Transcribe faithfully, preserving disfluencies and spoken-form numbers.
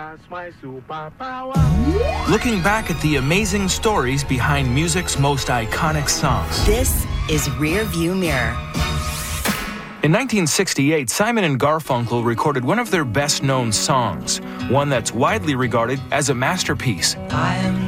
That's my superpower. Looking back at the amazing stories behind music's most iconic songs. This is Rearview Mirror. In nineteen sixty-eight, Simon and Garfunkel recorded one of their best-known songs, one that's widely regarded as a masterpiece. I am